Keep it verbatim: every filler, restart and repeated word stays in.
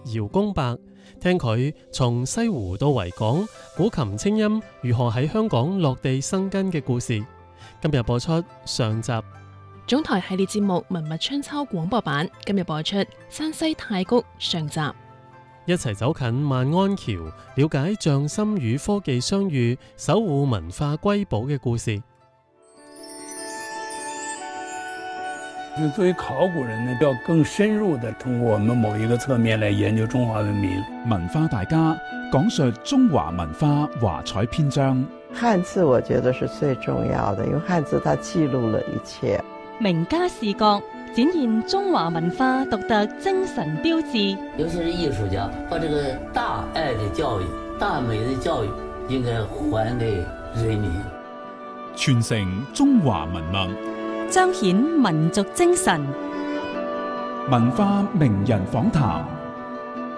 姚公伯，聽佢從西湖到維港，古琴清音如何喺香港落地生根嘅故事。今日播出上集。 總台系列節目《文物春秋》廣播版今日播出山西太谷上集。 一齊走近萬安橋，了解匠心與科技相遇，守護文化瑰寶嘅故事。 就作為考古人呢，要更深入地通過我們某一個側面來研究中華文明。 文化大家講述中華文化華彩篇章。 漢字我覺得是最重要的，因為漢字它記錄了一切。 名家視覺展現中華文化獨特精神標誌。 尤其是藝術家，把這個大愛的教育、大美的教育應該還給人民， 傳承中華文脈， 彰顯民族精神。 文化名人訪談。